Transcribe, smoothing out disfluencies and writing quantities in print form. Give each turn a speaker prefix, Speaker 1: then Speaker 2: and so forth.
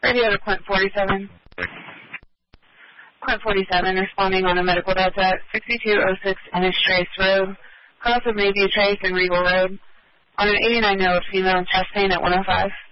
Speaker 1: Radio to Quint 47. Quint 47 responding on a medical data at 6206 Ennis Trace Road, cross of Mayview Trace and Regal Road, on an 89-year-old female in chest pain at 105.